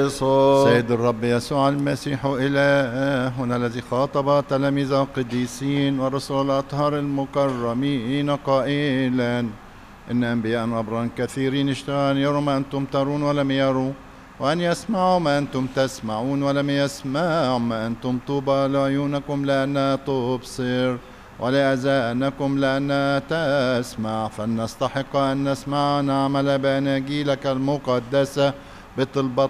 سيد الرب يسوع المسيح إلهنا الذي خاطب تلاميذه القديسين والرسل الأطهار المكرمين قائلا: إن أنبياء وأبرار كثيرين اشتهوا أن يروا ما أنتم ترون ولم يروا، وأن يسمعوا ما أنتم تسمعون ولم يسمعوا، ما أنتم طوبى لعيونكم لأنها تبصر ولأذانكم لأنها تسمع، فلنستحق أن نسمع ونعمل بأناجيلك المقدسة بطلبة